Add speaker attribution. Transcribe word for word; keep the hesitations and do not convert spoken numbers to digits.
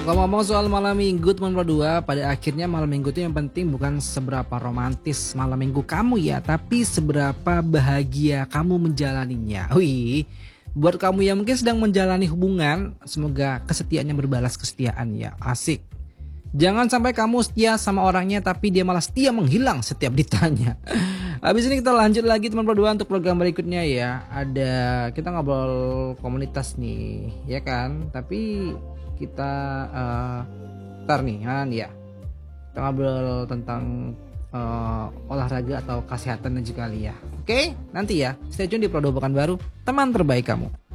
Speaker 1: Ngomong-ngomong soal malam minggu teman berdua, pada akhirnya malam minggu itu yang penting bukan seberapa romantis malam minggu kamu ya, tapi seberapa bahagia kamu menjalaninya. Wih, buat kamu yang mungkin sedang menjalani hubungan, semoga kesetiaannya berbalas kesetiaan ya, asik. Jangan sampai kamu setia sama orangnya tapi dia malah setia menghilang setiap ditanya. Habis ini kita lanjut lagi teman berdua untuk program berikutnya ya. Ada kita ngobrol komunitas nih, ya kan? Tapi kita uh, ntar nih kan ya. Kita ngobrol tentang uh, olahraga atau kesehatan dan juga ya. Oke, nanti ya. Stay tune di Prodo Pekanbaru, teman terbaik kamu.